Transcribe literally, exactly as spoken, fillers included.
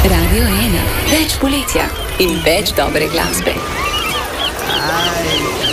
Radio ena, več poletja in več dobre glasbe. Aj.